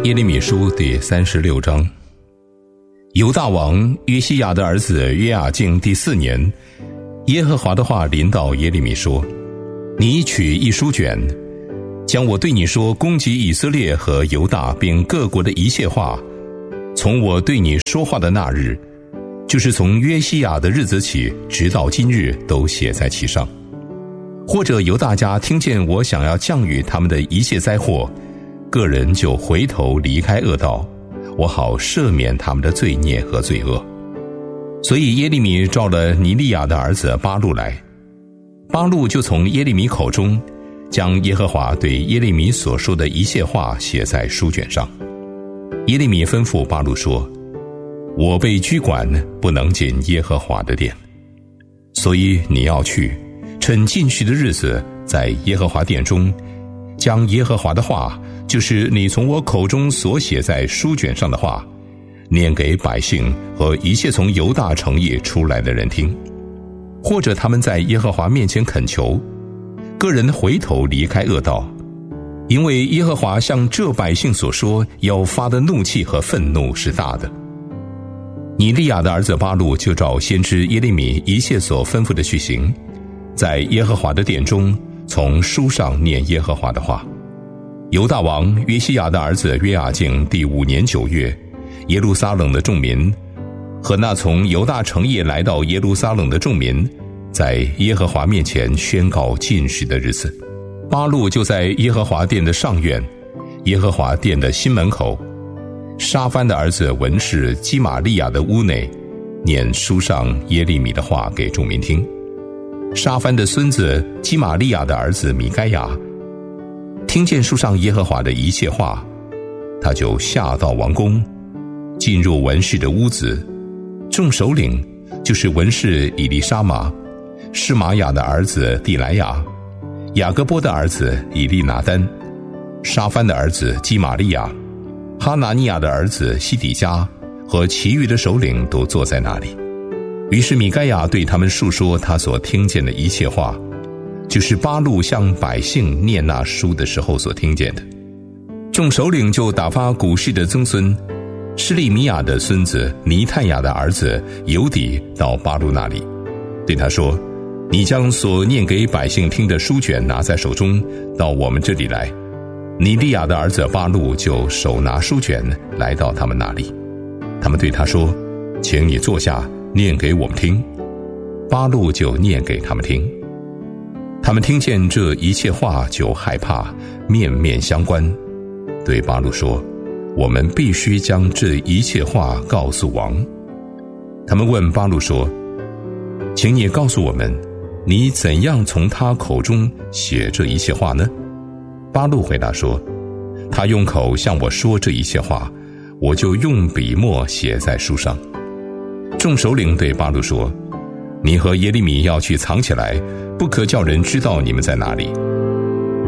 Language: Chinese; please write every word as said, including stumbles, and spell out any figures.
耶利米书第三十六章。犹大王约西亚的儿子约雅敬第四年，耶和华的话临到耶利米说：你取一书卷，将我对你说攻击以色列和犹大并各国的一切话，从我对你说话的那日，就是从约西亚的日子起，直到今日，都写在其上。或者犹大家听见我想要降雨他们的一切灾祸，个人就回头离开恶道，我好赦免他们的罪孽和罪恶。所以耶利米召了尼利亚的儿子巴录来，巴录就从耶利米口中将耶和华对耶利米所说的一切话写在书卷上。耶利米吩咐巴录说：我被拘管，不能进耶和华的殿，所以你要去，趁进去的日子，在耶和华殿中将耶和华的话，就是你从我口中所写在书卷上的话，念给百姓和一切从犹大城邑出来的人听。或者他们在耶和华面前恳求，个人回头离开恶道，因为耶和华向这百姓所说要发的怒气和愤怒是大的。尼利亚的儿子巴录就照先知耶利米一切所吩咐的去行，在耶和华的殿中从书上念耶和华的话。犹大王约西亚的儿子约雅敬第五年九月，耶路撒冷的众民和那从犹大城邑来到耶路撒冷的众民，在耶和华面前宣告禁食的日子。巴录就在耶和华殿的上院，耶和华殿的新门口，沙番的儿子文士基玛利亚的屋内，念书上耶利米的话给众民听。沙番的孙子基玛利亚的儿子米该亚听见书上耶和华的一切话，他就下到王宫，进入文士的屋子。众首领就是文士以利沙玛、示玛雅的儿子地来雅、雅各波的儿子以利拿单、沙番的儿子基玛利亚、哈拿尼亚的儿子西底家和其余的首领都坐在那里。于是米该亚对他们述说他所听见的一切话，就是巴录向百姓念那书的时候所听见的。众首领就打发古示的曾孙施利米亚的孙子尼探雅的儿子犹底到巴录那里，对他说：你将所念给百姓听的书卷拿在手中，到我们这里来。尼利亚的儿子巴录就手拿书卷来到他们那里，他们对他说：请你坐下，念给我们听。巴录就念给他们听。他们听见这一切话就害怕，面面相关，对巴录说：我们必须将这一切话告诉王。他们问巴录说：请你告诉我们，你怎样从他口中写这一切话呢？巴录回答说：他用口向我说这一切话，我就用笔墨写在书上。众首领对巴录说：你和耶利米要去藏起来，不可叫人知道你们在哪里。